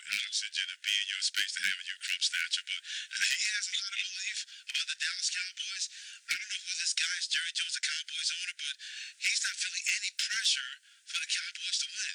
oxygen and be in your space to having your crumb snatcher. But he has a lot of belief about the Dallas Cowboys. I don't know who this guy is, Jerry Jones, the Cowboys owner, but he's not feeling any pressure for the Cowboys to win.